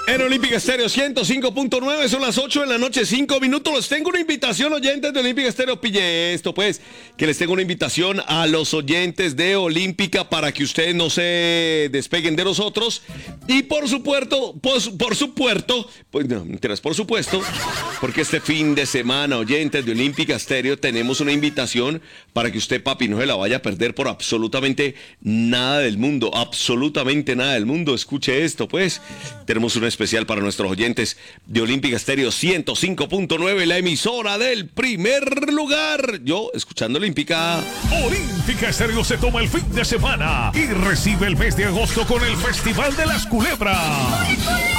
En Olímpica Estéreo 105.9, son las 8 de la noche, 5 minutos. Les tengo una invitación, oyentes de Olímpica Estéreo. Pille esto, pues, que les tengo una invitación a los oyentes de Olímpica para que ustedes no se despeguen de nosotros. Y por supuesto, porque este fin de semana, oyentes de Olímpica Estéreo, tenemos una invitación para que usted, papi, no se la vaya a perder por absolutamente nada del mundo. Absolutamente nada del mundo. Escuche esto, pues. Tenemos un especial para nuestros oyentes de Olímpica Estéreo 105.9, la emisora del primer lugar. Yo, escuchando Olímpica. Olímpica Estéreo se toma el fin de semana y recibe el mes de agosto con el Festival de las Culebras.